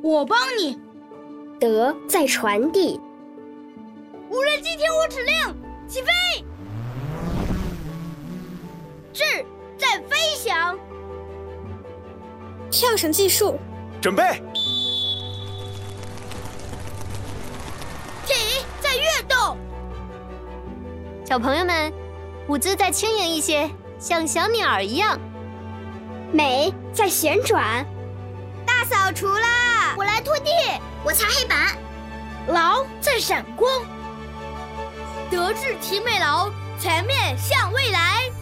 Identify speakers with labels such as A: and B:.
A: 我帮你。
B: 德在传递。
A: 无人机听我指令，起飞。智在飞翔。
B: 跳绳计数。
C: 准备。
A: 体在跃动。
D: 小朋友们，舞姿再轻盈一些，像小鸟一样。
B: 美在旋转。
A: 大扫除啦！我来拖地，
E: 我擦黑板。
A: 劳在闪光。德智体美劳，全面向未来。